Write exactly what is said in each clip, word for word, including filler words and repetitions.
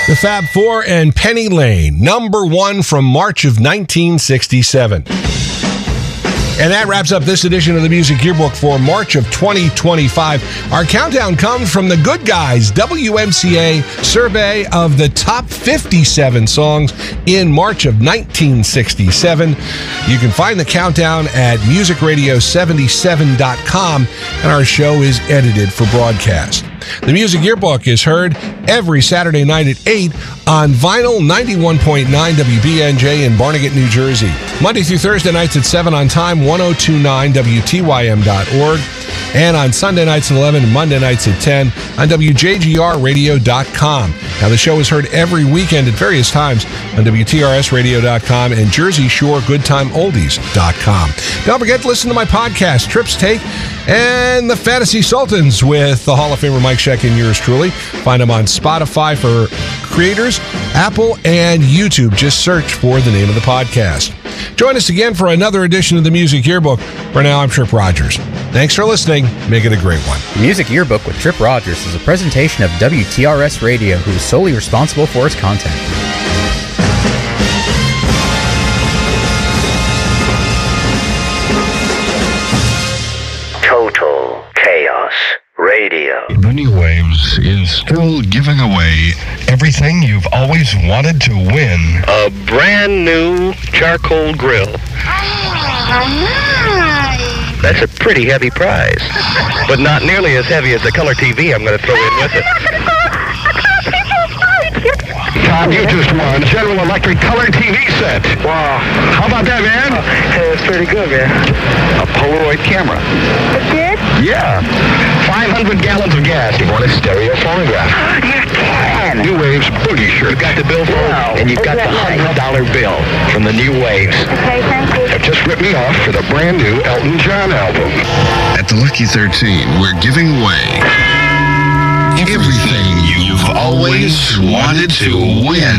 The Fab Four and Penny Lane, number one from March of nineteen sixty-seven. And that wraps up this edition of the Music Yearbook for March of twenty twenty-five. Our countdown comes from the Good Guys W M C A survey of the top fifty-seven songs in March of nineteen sixty-seven. You can find the countdown at music radio seventy-seven dot com, and our show is edited for broadcast. The Music Yearbook is heard every Saturday night at eight on Vinyl ninety-one point nine W B N J in Barnegat, New Jersey. Monday through Thursday nights at seven on Time ten twenty-nine W T Y M dot org. And on Sunday nights at eleven and Monday nights at ten on W J G R radio dot com. Now, the show is heard every weekend at various times on W T R S radio dot com and Jersey Shore Good Time Oldies dot com. Don't forget to listen to my podcast, Trips Take, and the Fantasy Sultans with the Hall of Famer Mike Sheck and yours truly. Find them on Spotify for creators, Apple, and YouTube. Just search for the name of the podcast. Join us again for another edition of the Music Yearbook. For now, I'm Trip Rogers. Thanks for listening. Make it a great one. The Music Yearbook with Trip Rogers is a presentation of W T R S Radio, who is solely responsible for its content. Total Chaos Radio. The New Waves is still giving away everything you've always wanted to win. A brand new charcoal grill. That's a pretty heavy prize, but not nearly as heavy as the color T V I'm going to throw in with it. Tom, you just won General Electric Color T V set. Wow. How about that, man? Hey, it's pretty good, man. A Polaroid camera. It did? Yeah. five hundred gallons of gas. You want a stereo phonograph. You can. New Waves boogie shirt. You've got the billfold, Wow. and you've got the Is that one hundred dollar bill from the New Waves. Okay, thank you. Have just ripped me off for the brand new Elton John album. At the Lucky thirteen, we're giving away everything you've always wanted to win.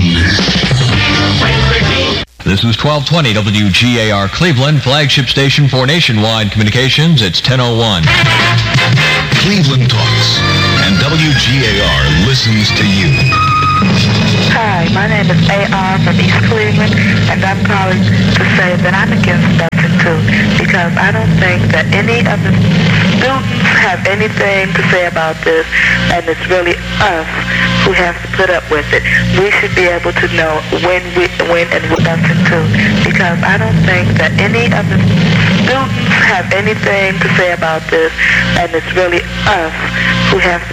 This is twelve twenty W G A R Cleveland, flagship station for Nationwide Communications. It's ten oh one. Cleveland talks, and W G A R listens to you. Hi, my name is A R from East Cleveland, and I'm calling to say that I'm against Subject two because I don't think that any of the students have anything to say about this, and it's really us who have to put up with it. We should be able to know when we when and what Subject two, because I don't think that any of the students have anything to say about this, and it's really us who have to